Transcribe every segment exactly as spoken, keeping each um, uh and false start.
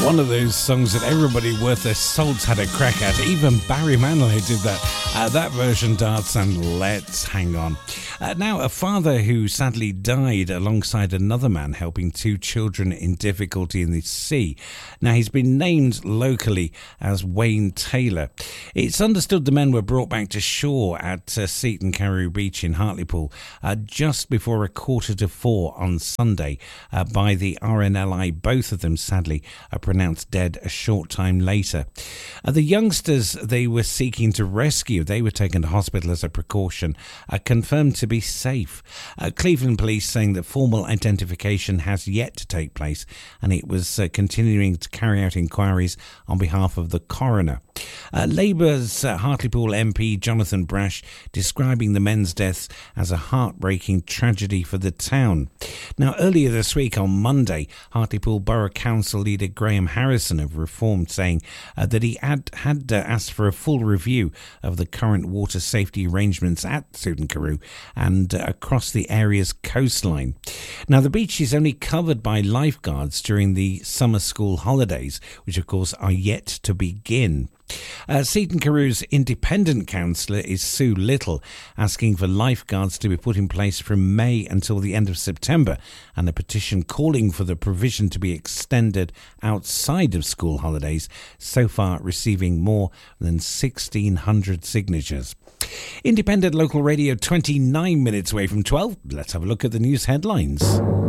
One of those songs that everybody worth their salts had a crack at. Even Barry Manilow did that. Uh, that version darts and Let's Hang On. Uh, now, a father who sadly died alongside another man helping two children in difficulty in the sea. Now, he's been named locally as Wayne Taylor. It's understood the men were brought back to shore at uh, Seaton Carew Beach in Hartlepool uh, just before a quarter to four on Sunday uh, by the R N L I. Both of them, sadly, are pronounced dead a short time later. Uh, the youngsters they were seeking to rescue, they were taken to hospital as a precaution, uh, confirmed to be safe. Uh, Cleveland police saying that formal identification has yet to take place, and it was uh, continuing to carry out inquiries on behalf of the coroner. Uh, Labour's uh, Hartlepool M P Jonathan Brash describing the men's deaths as a heartbreaking tragedy for the town. Now, earlier this week on Monday, Hartlepool Borough Council leader Graham Harrison of Reform saying uh, that he had, had uh, asked for a full review of the current water safety arrangements at Seaton Carew and uh, across the area's coastline. Now, the beach is only covered by lifeguards during the summer school holidays, which of course are yet to begin. Uh, Seaton Carew's independent councillor is Sue Little, asking for lifeguards to be put in place from May until the end of September, and a petition calling for the provision to be extended outside of school holidays, so far receiving more than sixteen hundred signatures. Independent local radio, twenty-nine minutes away from twelve. Let's have a look at the news headlines.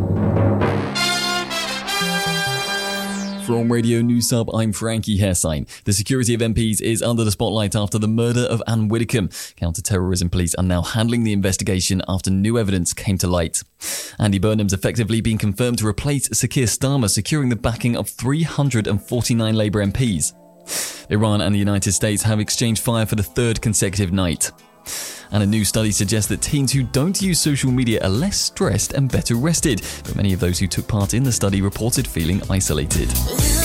From Radio News Hub, I'm Frankie Hessine. The security of M Ps is under the spotlight after the murder of Anne Widdecombe. Counter-terrorism police are now handling the investigation after new evidence came to light. Andy Burnham's effectively been confirmed to replace Sir Keir Starmer, securing the backing of three hundred forty-nine Labour M Ps. Iran and the United States have exchanged fire for the third consecutive night. And a new study suggests that teens who don't use social media are less stressed and better rested. But many of those who took part in the study reported feeling isolated.